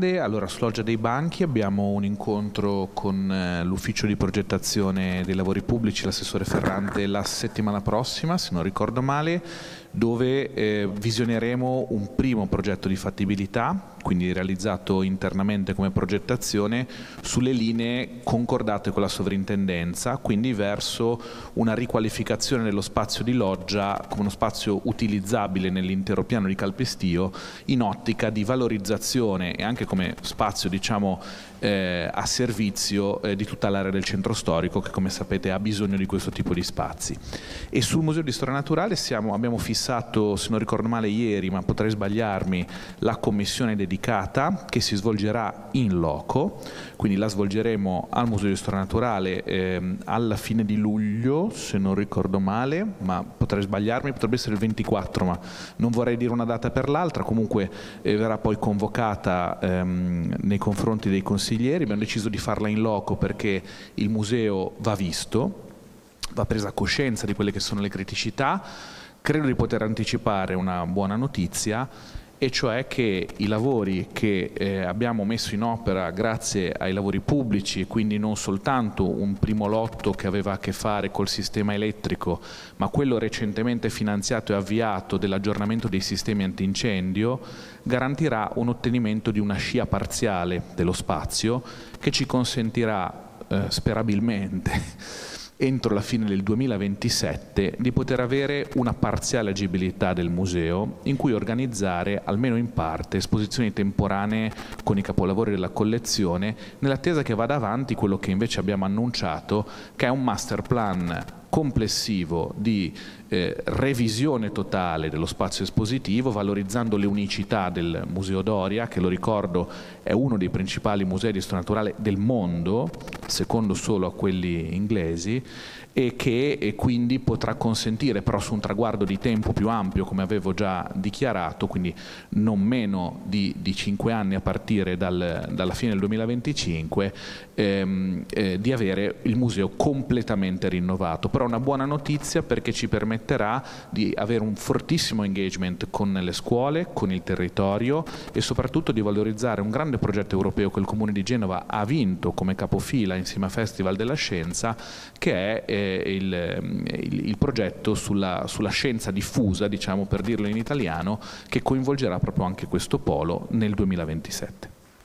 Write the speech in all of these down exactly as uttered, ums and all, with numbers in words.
domande. Allora, sull'Loggia dei Banchi abbiamo un incontro con eh, l'ufficio di progettazione dei lavori pubblici, l'assessore Ferrante, la settimana prossima, se non ricordo male, dove eh, visioneremo un primo progetto di fattibilità, quindi realizzato internamente come progettazione, sulle linee concordate con la sovrintendenza, quindi verso una riqualificazione dello spazio di Loggia come uno spazio utilizzabile nell'intero piano di calpestio, in ottica di valorizzazione e anche come spazio, diciamo, eh, a servizio eh, di tutta l'area del centro storico, che come sapete ha bisogno di questo tipo di spazi. E sul Museo di Storia Naturale siamo, abbiamo fissato, se non ricordo male ieri, ma potrei sbagliarmi, la commissione dedicata che si svolgerà in loco, quindi la svolgeremo al Museo di Storia Naturale eh, alla fine di luglio, se non ricordo male, ma potrei sbagliarmi, potrebbe essere il ventiquattro, ma non vorrei dire una data per l'altra. Comunque eh, verrà poi convocata ehm, nei confronti dei consiglieri. Abbiamo deciso di farla in loco perché il museo va visto, va presa coscienza di quelle che sono le criticità. Credo di poter anticipare una buona notizia, e cioè che i lavori che eh, abbiamo messo in opera grazie ai lavori pubblici, e quindi non soltanto un primo lotto che aveva a che fare col sistema elettrico, ma quello recentemente finanziato e avviato dell'aggiornamento dei sistemi antincendio, garantirà un ottenimento di una scia parziale dello spazio che ci consentirà eh, sperabilmente entro la fine del duemilaventisette di poter avere una parziale agibilità del museo in cui organizzare, almeno in parte, esposizioni temporanee con i capolavori della collezione, nell'attesa che vada avanti quello che invece abbiamo annunciato, che è un master plan complessivo di eh, revisione totale dello spazio espositivo, valorizzando le unicità del Museo Doria, che, lo ricordo, è uno dei principali musei di storia naturale del mondo, secondo solo a quelli inglesi, e che e quindi potrà consentire, però su un traguardo di tempo più ampio, come avevo già dichiarato, quindi non meno di, di cinque anni a partire dal, dalla fine del duemilaventicinque, ehm, eh, di avere il museo completamente rinnovato. Però una buona notizia, perché ci permetterà di avere un fortissimo engagement con le scuole, con il territorio, e soprattutto di valorizzare un grande progetto europeo che il Comune di Genova ha vinto come capofila insieme a Festival della Scienza, che è eh, Il, il, il progetto sulla, sulla scienza diffusa, diciamo, per dirlo in italiano, che coinvolgerà proprio anche questo polo nel duemilaventisette.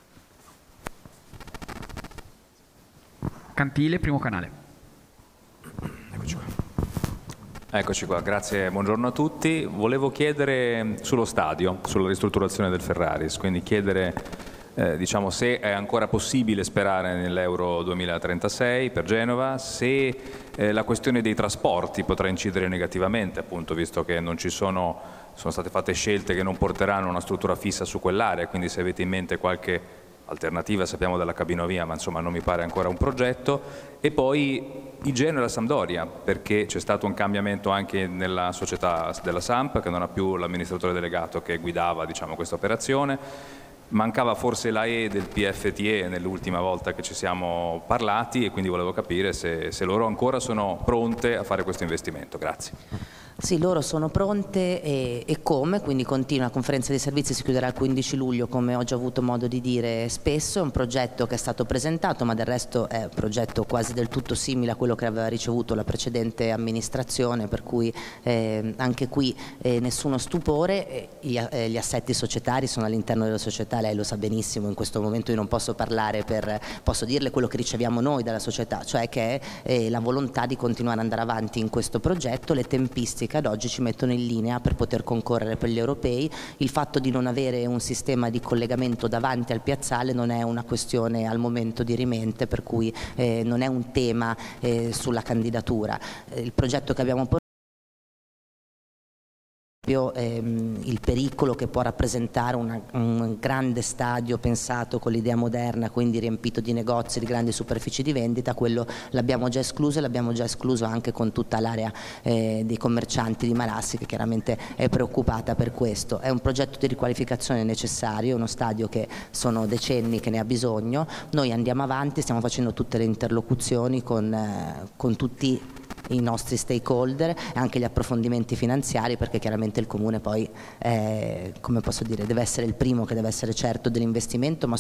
Cantile, Primo Canale. Eccoci qua. Eccoci qua, grazie, buongiorno a tutti. Volevo chiedere sullo stadio, sulla ristrutturazione del Ferraris, quindi chiedere Eh, diciamo, se è ancora possibile sperare nell'Euro duemilatrentasei per Genova, se eh, la questione dei trasporti potrà incidere negativamente, appunto, visto che non ci sono, sono state fatte scelte che non porteranno una struttura fissa su quell'area, quindi se avete in mente qualche alternativa, sappiamo della cabinovia, ma insomma non mi pare ancora un progetto. E poi i Genova-Sampdoria, perché c'è stato un cambiamento anche nella società della Samp, che non ha più l'amministratore delegato che guidava, diciamo, questa operazione. Mancava forse la E del P F T E nell'ultima volta che ci siamo parlati, e quindi volevo capire se, se loro ancora sono pronte a fare questo investimento. Grazie. Sì, loro sono pronte e, e come, quindi continua, la conferenza dei servizi si chiuderà il quindici luglio, come ho già avuto modo di dire spesso. È un progetto che è stato presentato, ma del resto è un progetto quasi del tutto simile a quello che aveva ricevuto la precedente amministrazione, per cui eh, anche qui eh, nessuno stupore. Eh, gli, eh, gli assetti societari sono all'interno della società, lei lo sa benissimo, in questo momento io non posso parlare per, posso dirle quello che riceviamo noi dalla società, cioè che è eh, la volontà di continuare ad andare avanti in questo progetto. Le tempistiche ad oggi ci mettono in linea per poter concorrere per gli europei. Il fatto di non avere un sistema di collegamento davanti al piazzale non è una questione al momento dirimente, per cui eh, non è un tema eh, sulla candidatura. Eh, il progetto che abbiamo portato Ehm, il pericolo che può rappresentare una, un grande stadio pensato con l'idea moderna, quindi riempito di negozi, di grandi superfici di vendita, quello l'abbiamo già escluso, e l'abbiamo già escluso anche con tutta l'area eh, dei commercianti di Malassi, che chiaramente è preoccupata per questo. È un progetto di riqualificazione necessario, uno stadio che sono decenni che ne ha bisogno. Noi andiamo avanti, stiamo facendo tutte le interlocuzioni con, eh, con tutti i nostri stakeholder e anche gli approfondimenti finanziari, perché chiaramente il Comune poi, eh, come posso dire, deve essere il primo che deve essere certo dell'investimento, ma